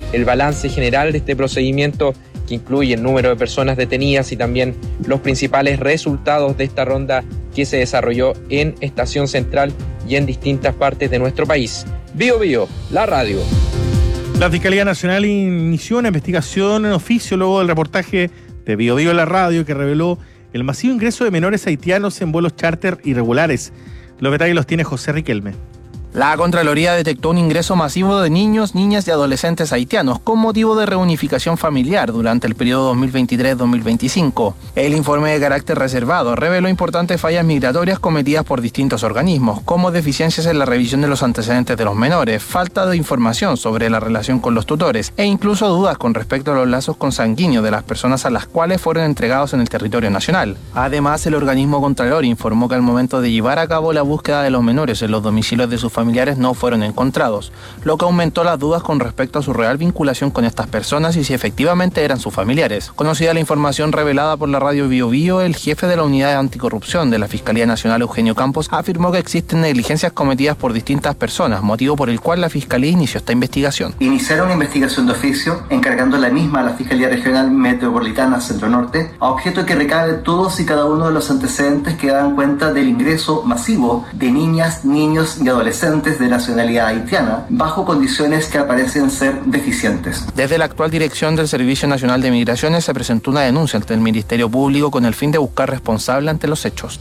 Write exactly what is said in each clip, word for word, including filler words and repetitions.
el balance general de este procedimiento, que incluye el número de personas detenidas y también los principales resultados de esta ronda que se desarrolló en Estación Central y en distintas partes de nuestro país. Bio Bio, la radio. La Fiscalía Nacional inició una investigación en oficio luego del reportaje de Bio Bio, la radio, que reveló el masivo ingreso de menores haitianos en vuelos charter irregulares. Los detalles los tiene José Riquelme. La Contraloría detectó un ingreso masivo de niños, niñas y adolescentes haitianos con motivo de reunificación familiar durante el periodo dos mil veintitrés a dos mil veinticinco. El informe de carácter reservado reveló importantes fallas migratorias cometidas por distintos organismos, como deficiencias en la revisión de los antecedentes de los menores, falta de información sobre la relación con los tutores e incluso dudas con respecto a los lazos consanguíneos de las personas a las cuales fueron entregados en el territorio nacional. Además, el organismo Contralor informó que al momento de llevar a cabo la búsqueda de los menores en los domicilios de sus familiares no fueron encontrados, lo que aumentó las dudas con respecto a su real vinculación con estas personas y si efectivamente eran sus familiares. Conocida la información revelada por la radio Bio Bio, el jefe de la Unidad de Anticorrupción de la Fiscalía Nacional, Eugenio Campos, afirmó que existen negligencias cometidas por distintas personas, motivo por el cual la Fiscalía inició esta investigación. Iniciaron una investigación de oficio, encargando la misma a la Fiscalía Regional Metropolitana Centro Norte, a objeto de que recabe todos y cada uno de los antecedentes que dan cuenta del ingreso masivo de niñas, niños y adolescentes de nacionalidad haitiana, bajo condiciones que aparecen ser deficientes. Desde la actual dirección del Servicio Nacional de Migraciones se presentó una denuncia ante el Ministerio Público con el fin de buscar responsable ante los hechos.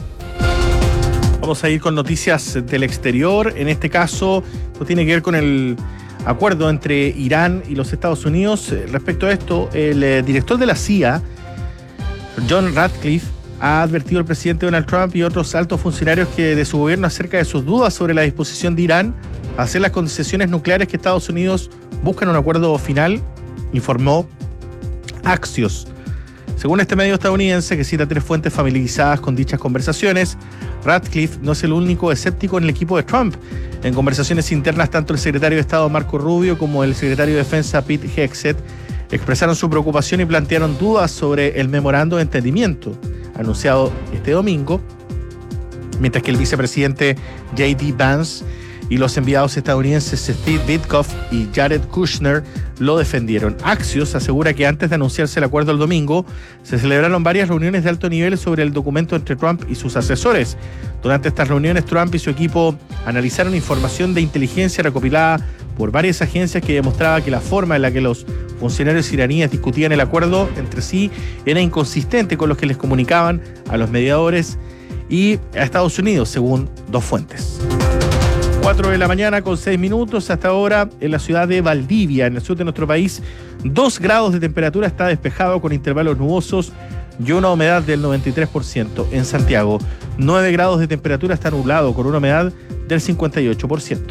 Vamos a ir con noticias del exterior. En este caso, esto tiene que ver con el acuerdo entre Irán y los Estados Unidos. Respecto a esto, el eh, director de la C I A, John Ratcliffe, ha advertido al presidente Donald Trump y otros altos funcionarios que de su gobierno acerca de sus dudas sobre la disposición de Irán a hacer las concesiones nucleares que Estados Unidos busca en un acuerdo final, informó Axios. Según este medio estadounidense, que cita tres fuentes familiarizadas con dichas conversaciones, Ratcliffe no es el único escéptico en el equipo de Trump. En conversaciones internas, tanto el secretario de Estado Marco Rubio como el secretario de Defensa Pete Hegseth expresaron su preocupación y plantearon dudas sobre el memorando de entendimiento anunciado este domingo, mientras que el vicepresidente J D Vance y los enviados estadounidenses Steve Witkoff y Jared Kushner lo defendieron. Axios asegura que antes de anunciarse el acuerdo el domingo, se celebraron varias reuniones de alto nivel sobre el documento entre Trump y sus asesores. Durante estas reuniones, Trump y su equipo analizaron información de inteligencia recopilada por varias agencias que demostraba que la forma en la que los funcionarios iraníes discutían el acuerdo entre sí era inconsistente con los que les comunicaban a los mediadores y a Estados Unidos, según dos fuentes. cuatro de la mañana con seis minutos. Hasta ahora en la ciudad de Valdivia, en el sur de nuestro país, dos grados de temperatura, está despejado con intervalos nubosos y una humedad del noventa y tres por ciento. En Santiago, nueve grados de temperatura, está nublado con una humedad del cincuenta y ocho por ciento.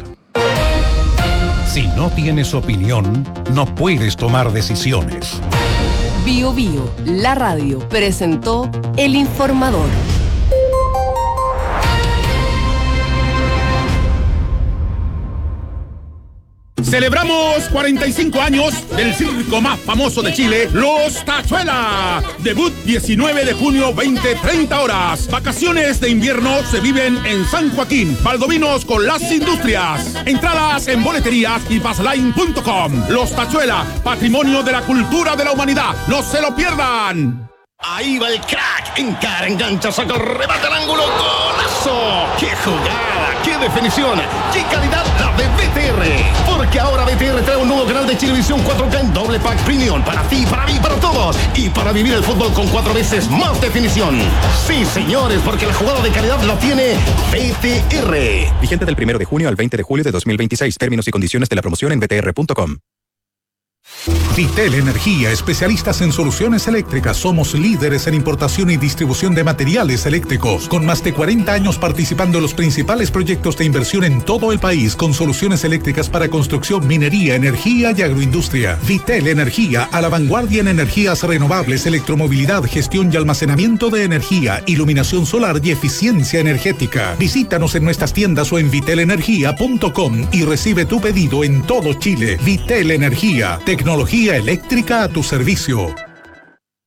Si no tienes opinión, no puedes tomar decisiones. Bio Bio, la radio, presentó El Informador. Celebramos cuarenta y cinco años del circo más famoso de Chile, Los Tachuela. Debut diecinueve de junio, veinte treinta horas. Vacaciones de invierno se viven en San Joaquín, Valdovinos con las Industrias. Entradas en boleterías y passline punto com. Los Tachuela, patrimonio de la cultura de la humanidad. ¡No se lo pierdan! Ahí va el crack, encara, engancha, saca, remata al ángulo, ¡golazo! ¡Qué jugada! ¡Qué definición! ¡Qué calidad la de B T R! Porque ahora B T R trae un nuevo canal de Chilevisión cuatro K en doble pack premium para ti, para mí, para todos y para vivir el fútbol con cuatro veces más definición. Sí, señores, porque la jugada de calidad la tiene B T R. Vigente del primero de junio al veinte de julio de dos mil veintiséis. Términos y condiciones de la promoción en b t r punto com. Vitel Energía, especialistas en soluciones eléctricas. Somos líderes en importación y distribución de materiales eléctricos, con más de cuarenta años participando en los principales proyectos de inversión en todo el país, con soluciones eléctricas para construcción, minería, energía y agroindustria. Vitel Energía, a la vanguardia en energías renovables, electromovilidad, gestión y almacenamiento de energía, iluminación solar y eficiencia energética. Visítanos en nuestras tiendas o en vitel energía punto com y recibe tu pedido en todo Chile. Vitel Energía, tecnología eléctrica a tu servicio.